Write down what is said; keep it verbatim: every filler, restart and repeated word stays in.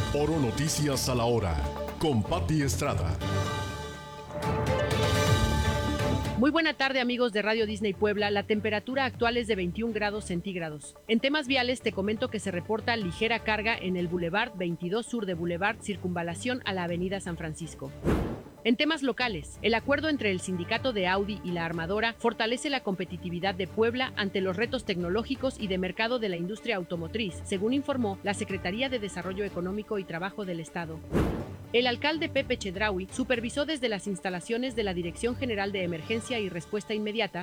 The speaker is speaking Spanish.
Oro Noticias a la hora, con Patti Estrada. Muy buena tarde, amigos de Radio Disney Puebla. La temperatura actual es de veintiún grados centígrados. En temas viales te comento que se reporta ligera carga en el Boulevard veintidós Sur de Boulevard, circunvalación a la Avenida San Francisco. En temas locales, el acuerdo entre el sindicato de Audi y la armadora fortalece la competitividad de Puebla ante los retos tecnológicos y de mercado de la industria automotriz, según informó la Secretaría de Desarrollo Económico y Trabajo del Estado. El alcalde Pepe Chedraui supervisó desde las instalaciones de la Dirección General de Emergencia y Respuesta Inmediata